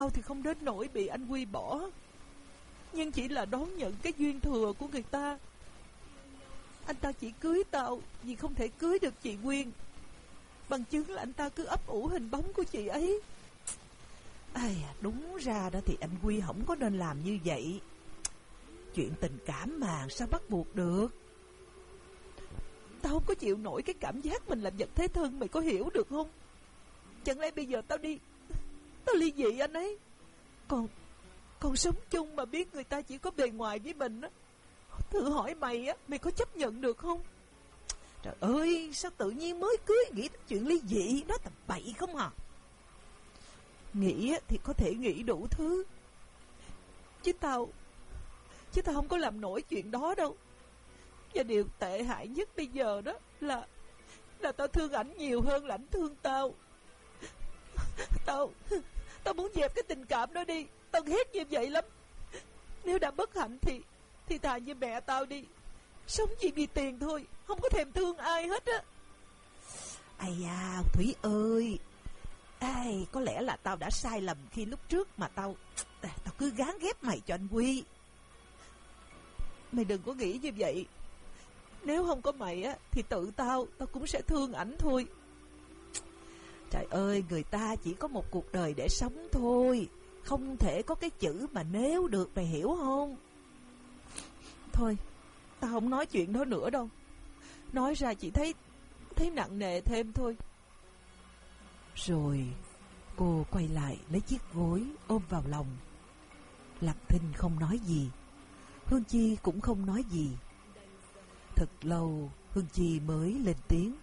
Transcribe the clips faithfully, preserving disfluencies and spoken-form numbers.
Tao thì không đến nỗi bị anh Quy bỏ, nhưng chỉ là đón nhận cái duyên thừa của người ta. Anh ta chỉ cưới tao vì không thể cưới được chị Nguyên. Bằng chứng là anh ta cứ ấp ủ hình bóng của chị ấy. Ai à, đúng ra đó thì anh Quy không có nên làm như vậy. Chuyện tình cảm mà sao bắt buộc được. Tao không có chịu nổi cái cảm giác mình làm vật thế thân. Mày có hiểu được không? Chẳng lẽ bây giờ tao đi Tao ly dị anh ấy, Còn Còn sống chung mà biết người ta chỉ có bề ngoài với mình á. Thử hỏi mày á, mày có chấp nhận được không? Trời ơi, sao tự nhiên mới cưới nghĩ đến chuyện ly dị. Nó tầm bậy không hả? Nghĩ thì có thể nghĩ đủ thứ, Chứ tao Chứ tao không có làm nổi chuyện đó đâu. Và điều tệ hại nhất bây giờ đó Là Là tao thương ảnh nhiều hơn là ảnh thương tao. Tao Tao muốn dẹp cái tình cảm đó đi. Tao ghét như vậy lắm. Nếu đã bất hạnh thì Thì thà như mẹ tao đi, sống chỉ vì tiền thôi, không có thèm thương ai hết á. Ây da, Thủy ơi, ai, có lẽ là tao đã sai lầm khi lúc trước mà tao Tao cứ gán ghép mày cho anh Quy. Mày đừng có nghĩ như vậy. Nếu không có mày á thì tự tao Tao cũng sẽ thương ảnh thôi. Trời ơi, người ta chỉ có một cuộc đời để sống thôi. Không thể có cái chữ mà nếu được, mày hiểu không? Thôi, tao không nói chuyện đó nữa đâu. Nói ra chỉ thấy Thấy nặng nề thêm thôi. Rồi cô quay lại lấy chiếc gối ôm vào lòng. Lập Thinh không nói gì, Hương Chi cũng không nói gì. Thật lâu Hương Chi mới lên tiếng.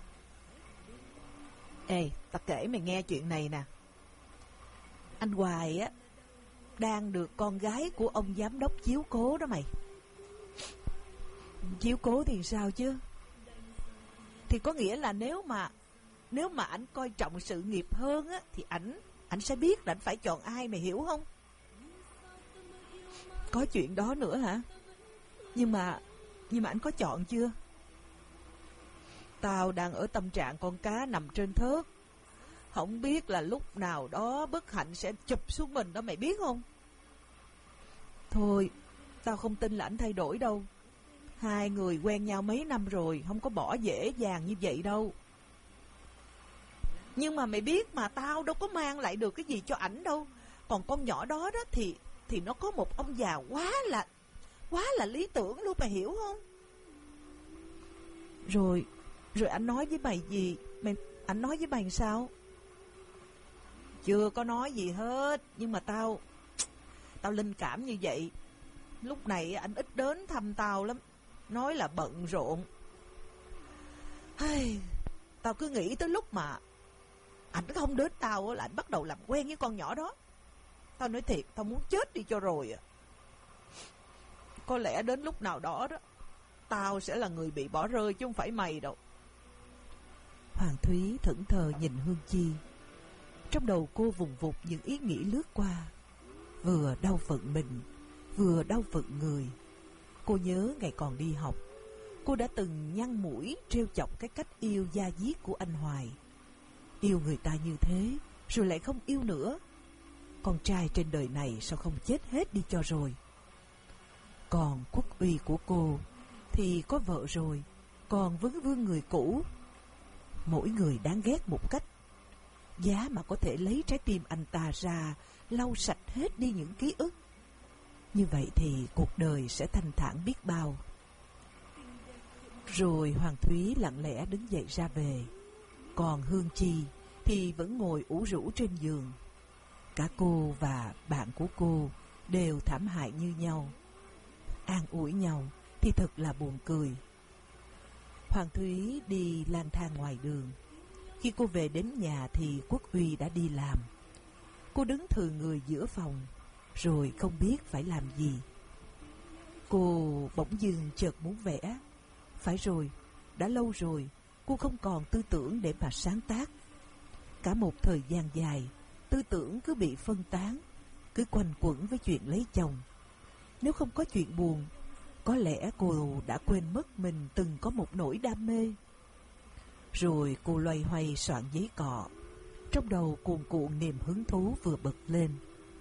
Ê, tao kể mày nghe chuyện này nè. Anh Hoài á đang được con gái của ông giám đốc chiếu cố đó mày. Chiếu cố thì sao chứ? Thì có nghĩa là nếu mà Nếu mà ảnh coi trọng sự nghiệp hơn á thì ảnh Ảnh sẽ biết là ảnh phải chọn ai, mày hiểu không? Có chuyện đó nữa hả? Nhưng mà Nhưng mà ảnh có chọn chưa? Tao đang ở tâm trạng con cá nằm trên thớt, không biết là lúc nào đó bất hạnh sẽ chụp xuống mình đó, mày biết không? Thôi, tao không tin là ảnh thay đổi đâu. Hai người quen nhau mấy năm rồi, không có bỏ dễ dàng như vậy đâu. Nhưng mà mày biết mà, tao đâu có mang lại được cái gì cho ảnh đâu. Còn con nhỏ đó đó thì Thì nó có một ông già quá là Quá là lý tưởng luôn, mày hiểu không? Rồi Rồi anh nói với mày gì? Mày Anh nói với mày sao? Chưa có nói gì hết. Nhưng mà tao Tao linh cảm như vậy. Lúc này anh ít đến thăm tao lắm, nói là bận rộn. Hey, tao cứ nghĩ tới lúc mà ảnh không đến tao là anh bắt đầu làm quen với con nhỏ đó. Tao nói thiệt, tao muốn chết đi cho rồi à. Có lẽ đến lúc nào đó đó tao sẽ là người bị bỏ rơi chứ không phải mày đâu. Hoàng Thúy thẫn thờ nhìn Hương Chi. Trong đầu cô vùng vụt những ý nghĩ lướt qua, vừa đau phận mình, vừa đau phận người. Cô nhớ ngày còn đi học, cô đã từng nhăn mũi trêu chọc cái cách yêu da diết của anh Hoài. Yêu người ta như thế rồi lại không yêu nữa. Con trai trên đời này sao không chết hết đi cho rồi. Còn Quốc Uy của cô thì có vợ rồi, còn vấn vương người cũ. Mỗi người đáng ghét một cách. Giá mà có thể lấy trái tim anh ta ra, lau sạch hết đi những ký ức, như vậy thì cuộc đời sẽ thanh thản biết bao. Rồi Hoàng Thúy lặng lẽ đứng dậy ra về. Còn Hương Chi thì vẫn ngồi ủ rũ trên giường. Cả cô và bạn của cô đều thảm hại như nhau. An ủi nhau thì thật là buồn cười. Hoàng Thúy đi lang thang ngoài đường. Khi cô về đến nhà thì Quốc Uy đã đi làm. Cô đứng thừ người giữa phòng, rồi không biết phải làm gì. Cô bỗng dưng chợt muốn vẽ. Phải rồi, đã lâu rồi cô không còn tư tưởng để mà sáng tác. Cả một thời gian dài, tư tưởng cứ bị phân tán, cứ quanh quẩn với chuyện lấy chồng. Nếu không có chuyện buồn, có lẽ cô đã quên mất mình từng có một nỗi đam mê. Rồi cô loay hoay soạn giấy cọ, trong đầu cuồn cuộn niềm hứng thú vừa bật lên.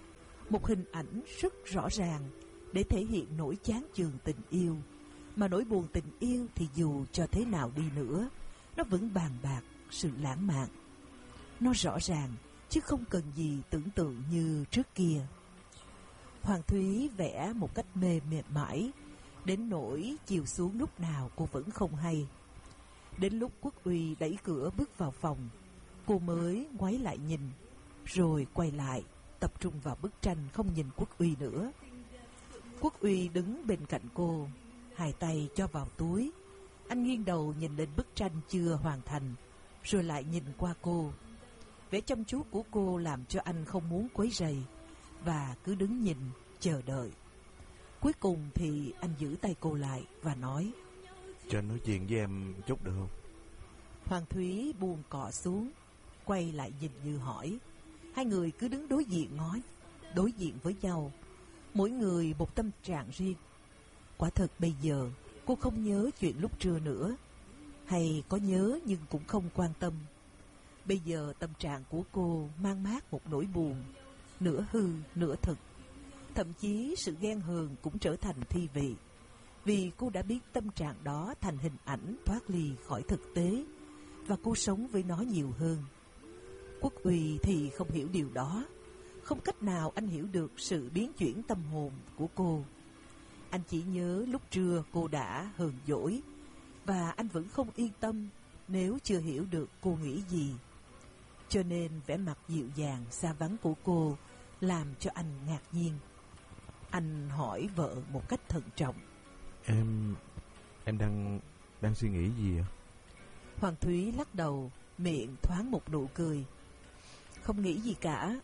một hình ảnh rất rõ ràng để thể hiện nỗi chán chường tình yêu. Mà nỗi buồn tình yêu thì dù cho thế nào đi nữa, nó vẫn bàn bạc sự lãng mạn. Nó rõ ràng, chứ không cần gì tưởng tượng như trước kia. Hoàng Thúy vẽ một cách mê mệt mỏi, đến nỗi chiều xuống lúc nào cô vẫn không hay. Đến lúc Quốc Uy đẩy cửa bước vào phòng, cô mới ngoái lại nhìn, rồi quay lại, tập trung vào bức tranh, không nhìn Quốc Uy nữa. Quốc Uy đứng bên cạnh cô, hai tay cho vào túi. Anh nghiêng đầu nhìn lên bức tranh chưa hoàn thành, rồi lại nhìn qua cô. Vẻ chăm chú của cô làm cho anh không muốn quấy rầy, và cứ đứng nhìn, chờ đợi. Cuối cùng thì anh giữ tay cô lại và nói: cho anh nói chuyện với em chút được không? Hoàng Thúy buông cọ xuống, quay lại nhìn như hỏi. Hai người cứ đứng đối diện ngó, đối diện với nhau, mỗi người một tâm trạng riêng. Quả thật bây giờ cô không nhớ chuyện lúc trưa nữa, hay có nhớ nhưng cũng không quan tâm. Bây giờ tâm trạng của cô mang mát một nỗi buồn, nửa hư nửa thực. Thậm chí sự ghen hờn cũng trở thành thi vị, vì cô đã biến tâm trạng đó thành hình ảnh thoát ly khỏi thực tế, và cô sống với nó nhiều hơn. Quốc Uy thì không hiểu điều đó. Không cách nào anh hiểu được sự biến chuyển tâm hồn của cô. Anh chỉ nhớ lúc trưa cô đã hờn dỗi, và anh vẫn không yên tâm nếu chưa hiểu được cô nghĩ gì. Cho nên vẻ mặt dịu dàng xa vắng của cô làm cho anh ngạc nhiên. Anh hỏi vợ một cách thận trọng: Em... em đang... đang suy nghĩ gì ạ? Hoàng Thúy lắc đầu, miệng thoáng một nụ cười: không nghĩ gì cả.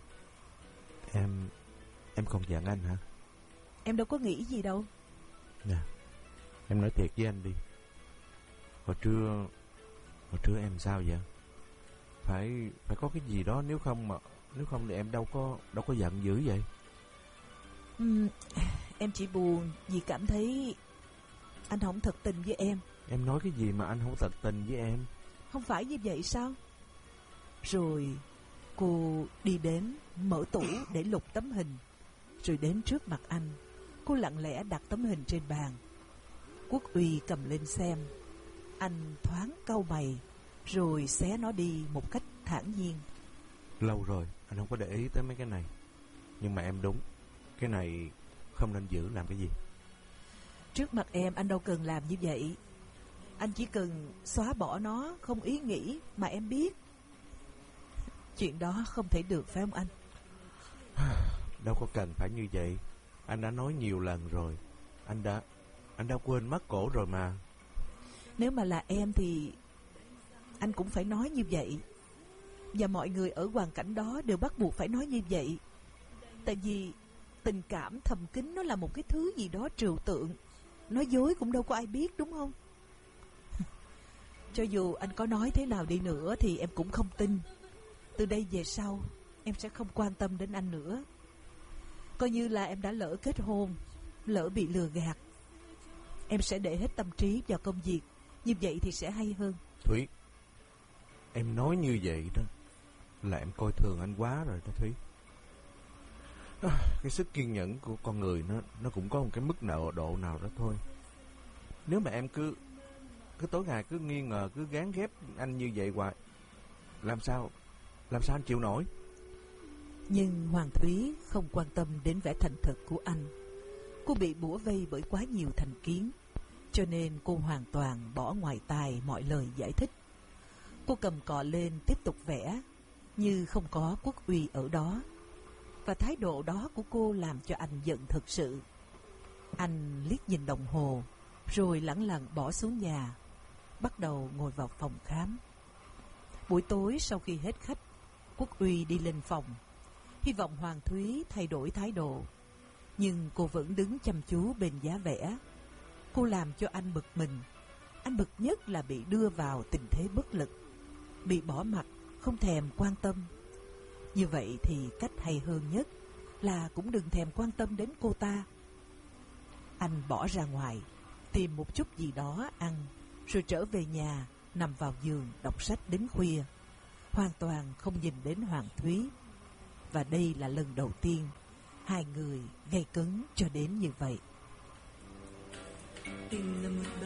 Em... em không giận anh hả? Em đâu có nghĩ gì đâu. Nè, em nói thiệt với anh đi. Hồi trưa... hồi trưa em sao vậy? Phải... phải có cái gì đó, nếu không mà... nếu không thì em đâu có... đâu có giận dữ vậy. uhm, Em chỉ buồn vì cảm thấy anh không thật tình với em. Em nói cái gì mà anh không thật tình với em? Không phải như vậy sao? Rồi cô đi đến mở tủ để lục tấm hình, rồi đến trước mặt anh. Cô lặng lẽ đặt tấm hình trên bàn. Quốc Uy cầm lên xem. Anh thoáng cau mày, rồi xé nó đi một cách thản nhiên. Lâu rồi anh không có để ý tới mấy cái này, nhưng mà em đúng, cái này không nên giữ làm cái gì. Trước mặt em anh đâu cần làm như vậy. Anh chỉ cần xóa bỏ nó, không ý nghĩ mà em biết. Chuyện đó không thể được phải không anh? Đâu có cần phải như vậy. Anh đã nói nhiều lần rồi. Anh đã Anh đã quên mất cổ rồi mà. Nếu mà là em thì anh cũng phải nói như vậy. Và mọi người ở hoàn cảnh đó đều bắt buộc phải nói như vậy. Tại vì tình cảm thầm kín nó là một cái thứ gì đó trừu tượng. Nói dối cũng đâu có ai biết, đúng không? Cho dù anh có nói thế nào đi nữa thì em cũng không tin. Từ đây về sau em sẽ không quan tâm đến anh nữa. Coi như là em đã lỡ kết hôn, lỡ bị lừa gạt. Em sẽ để hết tâm trí vào công việc. Như vậy thì sẽ hay hơn. Thúy, em nói như vậy đó là em coi thường anh quá rồi đó Thúy. À, cái sức kiên nhẫn của con người nó nó cũng có một cái mức độ độ nào đó thôi. Nếu mà em cứ cứ tối ngày cứ nghi ngờ, cứ gán ghép anh như vậy hoài, làm sao làm sao anh chịu nổi? Nhưng Hoàng Thúy không quan tâm đến vẻ thành thật của anh. Cô bị bủa vây bởi quá nhiều thành kiến, cho nên cô hoàn toàn bỏ ngoài tai mọi lời giải thích. Cô cầm cọ lên tiếp tục vẽ, như không có Quốc Uy ở đó. Và thái độ đó của cô làm cho anh giận thực sự. Anh liếc nhìn đồng hồ, rồi lẳng lặng bỏ xuống nhà, bắt đầu ngồi vào phòng khám. Buổi tối sau khi hết khách, Quốc Uy đi lên phòng, hy vọng Hoàng Thúy thay đổi thái độ. Nhưng cô vẫn đứng chăm chú bên giá vẽ. Cô làm cho anh bực mình. Anh bực nhất là bị đưa vào tình thế bất lực, bị bỏ mặc, không thèm quan tâm. Như vậy thì cách hay hơn nhất là cũng đừng thèm quan tâm đến cô ta. Anh bỏ ra ngoài, tìm một chút gì đó ăn, rồi trở về nhà, nằm vào giường đọc sách đến khuya, hoàn toàn không nhìn đến Hoàng Thúy. Và đây là lần đầu tiên hai người gay cấn cho đến như vậy. Tình là một